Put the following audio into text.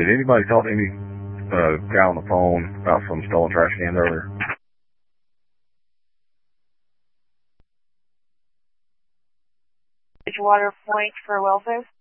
Did anybody talk to any guy on the phone about some stolen trash cans earlier? Bridgewater Point for welfare.